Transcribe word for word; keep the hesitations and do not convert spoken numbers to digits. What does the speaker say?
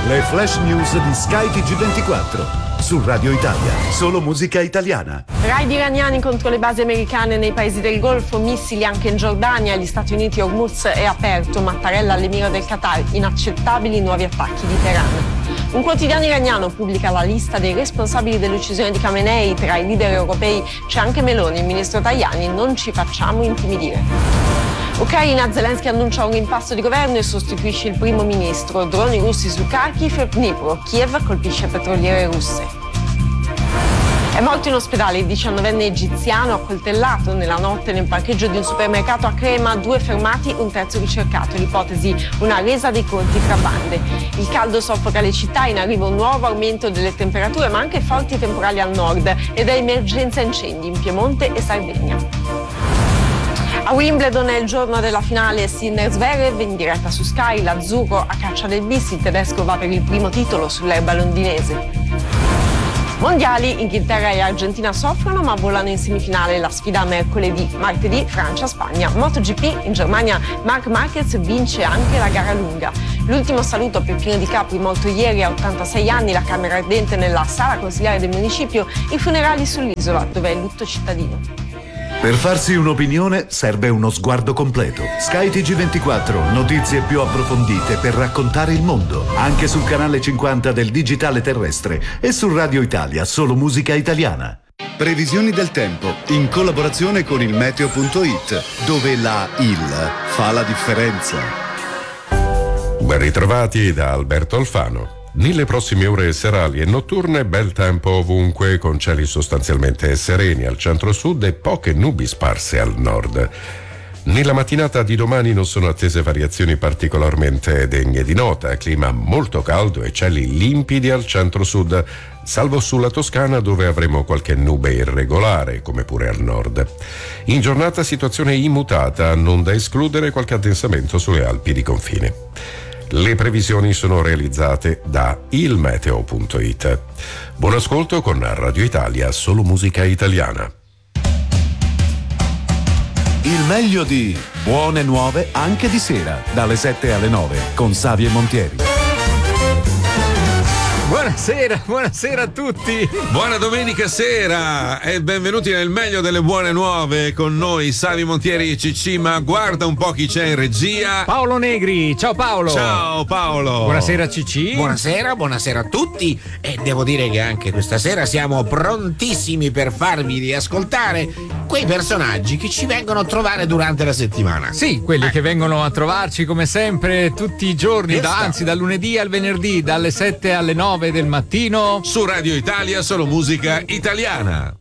Le flash news di Sky T G ventiquattro. Su Radio Italia, solo musica italiana. Raid iraniani contro le basi americane nei paesi del Golfo, missili anche in Giordania, gli Stati Uniti. Hormuz è aperto, Mattarella all'emiro del Qatar, inaccettabili nuovi attacchi di Teheran. Un quotidiano iraniano pubblica la lista dei responsabili dell'uccisione di Khamenei. Tra i leader europei c'è anche Meloni, il ministro Tajani. Non ci facciamo intimidire. Ucraina, Zelensky annuncia un impasto di governo e sostituisce il primo ministro. Droni russi su Kharkiv e Dnipro. Kiev colpisce petroliere russe. È morto in ospedale il diciannovenne egiziano accoltellato nella notte nel parcheggio di un supermercato a Crema. Due fermati, un terzo ricercato. L'ipotesi, una resa dei conti fra bande. Il caldo soffoca le città, in arrivo un nuovo aumento delle temperature, ma anche forti temporali al nord ed è emergenza incendi in Piemonte e Sardegna. A Wimbledon è il giorno della finale, Sinner-Zverev in diretta su Sky, l'azzurro a caccia del bis, il tedesco va per il primo titolo sull'erba londinese. Mondiali, Inghilterra e Argentina soffrono ma volano in semifinale, la sfida mercoledì, martedì Francia-Spagna. MotoGP, in Germania Marc Marquez vince anche la gara lunga. L'ultimo saluto a Peppino Di Capri, morto ieri a ottantasei anni, la camera ardente nella sala consigliare del municipio, i funerali sull'isola dove è lutto cittadino. Per farsi un'opinione serve uno sguardo completo. Sky T G ventiquattro, notizie più approfondite per raccontare il mondo. Anche sul canale cinquanta del digitale terrestre e su Radio Italia, solo musica italiana. Previsioni del tempo in collaborazione con il meteo punto it, dove la il fa la differenza. Ben ritrovati da Alberto Alfano. Nelle prossime ore serali e notturne bel tempo ovunque, con cieli sostanzialmente sereni al centro-sud e poche nubi sparse al nord. Nella mattinata di domani non sono attese variazioni particolarmente degne di nota, clima molto caldo e cieli limpidi al centro-sud, salvo sulla Toscana dove avremo qualche nube irregolare, come pure al nord. In giornata situazione immutata, non da escludere qualche addensamento sulle Alpi di confine. Le previsioni sono realizzate da il meteo punto it. Buon ascolto con Radio Italia, solo musica italiana. Il meglio di Buone Nuove anche di sera, dalle sette alle nove, con Savio e Montieri. Buonasera, buonasera a tutti. Buona domenica sera e benvenuti nel meglio delle buone nuove con noi Savio Montieri e Cicci, ma guarda un po' chi c'è in regia. Paolo Negri, ciao Paolo. Ciao Paolo. Buonasera Cicci. Buonasera, buonasera a tutti e devo dire che anche questa sera siamo prontissimi per farvi riascoltare quei personaggi che ci vengono a trovare durante la settimana. Sì, quelli eh. che vengono a trovarci come sempre tutti i giorni, da, anzi dal lunedì al venerdì, dalle sette alle nove del mattino su Radio Italia, solo musica italiana.